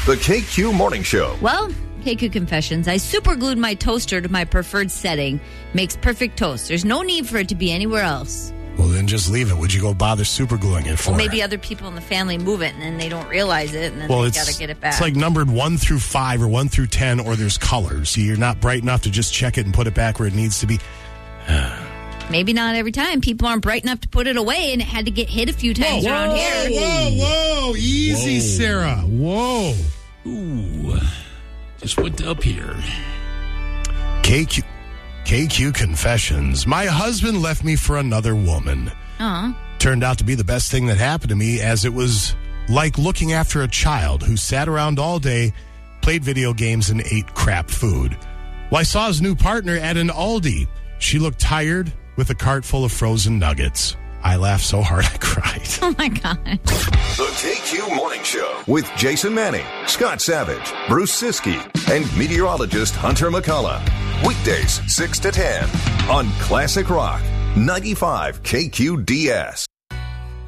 The KQ Morning Show. Well, KQ Confessions, I super glued my toaster to my preferred setting. Makes perfect toast. There's no need for it to be anywhere else. Well, then just leave it. Would you go bother super gluing it for? Well, maybe other people in the family move it, and then they don't realize it, and then they got to get it back. It's like numbered 1 through 5 or 1 through 10, or there's colors. You're not bright enough to just check it and put it back where it needs to be. Maybe not every time. People aren't bright enough to put it away, and it had to get hit a few times around here. Whoa. Easy, Sarah. Whoa. Ooh. Just went up here. KQ Confessions. My husband left me for another woman. Turned out to be the best thing that happened to me, as it was like looking after a child who sat around all day, played video games, and ate crap food. Well, I saw his new partner at an Aldi. She looked tired with a cart full of frozen nuggets. I laughed so hard I cried. Oh, my God. The KQ Morning Show with Jason Manning, Scott Savage, Bruce Siskey, and meteorologist Hunter McCullough. Weekdays 6 to 10 on Classic Rock 95 KQDS.